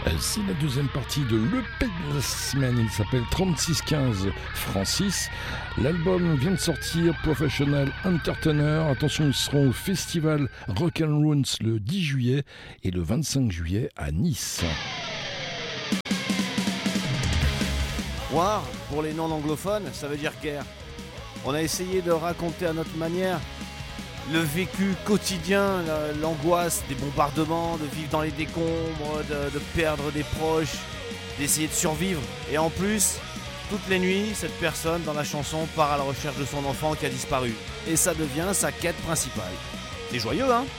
C'est la deuxième partie de l'EP de la semaine. Il s'appelle 3615 Francis. L'album vient de sortir, Professional Entertainer. Attention, ils seront au festival Rock'n'Runs le 10 juillet et le 25 juillet à Nice. War, pour les non-anglophones, ça veut dire guerre. On a essayé de raconter à notre manière le vécu quotidien, l'angoisse des bombardements, de vivre dans les décombres, de perdre des proches, d'essayer de survivre. Et en plus, toutes les nuits, cette personne dans la chanson part à la recherche de son enfant qui a disparu. Et ça devient sa quête principale. C'est joyeux, hein ?